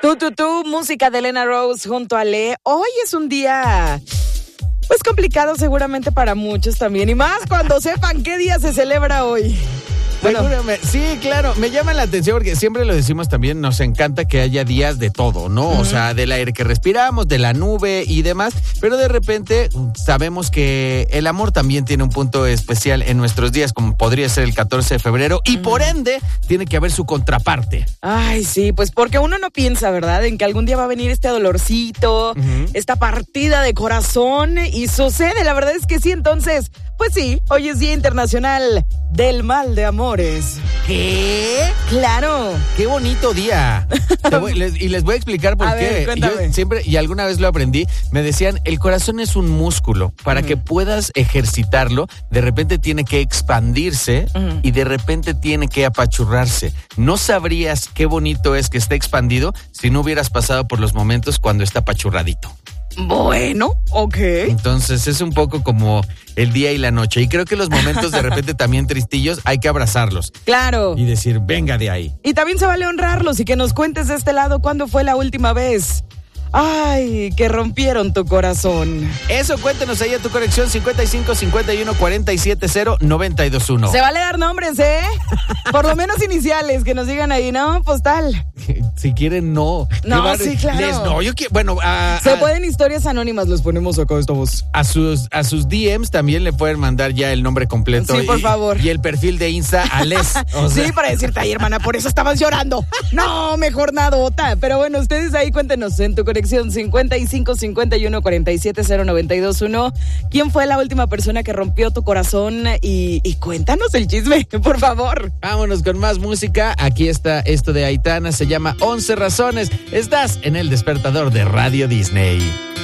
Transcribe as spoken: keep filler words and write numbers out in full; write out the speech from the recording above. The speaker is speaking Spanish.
Tú, tú, tú, música de Elena Rose junto a Le. Hoy es un día, pues complicado seguramente para muchos también. Y más cuando sepan qué día se celebra hoy. Bueno, sí, claro, me llama la atención porque siempre lo decimos también, nos encanta que haya días de todo, ¿no? Uh-huh. O sea, del aire que respiramos, de la nube y demás, pero de repente sabemos que el amor también tiene un punto especial en nuestros días, como podría ser el catorce de febrero, y uh-huh. por ende tiene que haber su contraparte. Ay, sí, pues porque uno no piensa, ¿verdad? En que algún día va a venir este dolorcito, uh-huh. esta partida de corazón, y sucede, la verdad es que sí, entonces, pues sí, hoy es Día Internacional del Mal de Amores. ¿Qué? Claro. Qué bonito día. voy, les, y les voy a explicar por a qué. Ver, Yo siempre, y alguna vez lo aprendí, me decían, el corazón es un músculo. Para uh-huh. que puedas ejercitarlo, de repente tiene que expandirse uh-huh. y de repente tiene que apachurrarse. No sabrías qué bonito es que esté expandido si no hubieras pasado por los momentos cuando está apachurradito. Bueno, ok. Entonces es un poco como el día y la noche. Y creo que los momentos de repente también tristillos hay que abrazarlos. Claro. Y decir, venga de ahí. Y también se vale honrarlos y que nos cuentes de este lado cuándo fue la última vez. Ay, que rompieron tu corazón. Eso, cuéntenos ahí a tu conexión cincuenta y cinco, cincuenta y uno, cuarenta y siete, cero, noventa y dos, uno. Se vale dar nombres, ¿eh? Por lo menos iniciales, que nos digan ahí, ¿no? Postal. Si quieren, no. No, sí, claro. Les, no, yo quiero, bueno. A, Se a, pueden historias anónimas, los ponemos acá, estamos. A sus, a sus D Ms también le pueden mandar ya el nombre completo. Sí, por y, favor. Y el perfil de Insta a Les. O sea. Sí, para decirte, ay, hermana, por eso estabas llorando. No, mejor nadota. Pero bueno, ustedes ahí cuéntenos en tu conexión cincuenta y cinco, cincuenta y uno, cuarenta y siete, cero, noventa y dos, uno. ¿Quién fue la última persona que rompió tu corazón? Y, y cuéntanos el chisme, por favor. Vámonos con más música. Aquí está esto de Aitana, se llama once razones. Estás en el despertador de Radio Disney.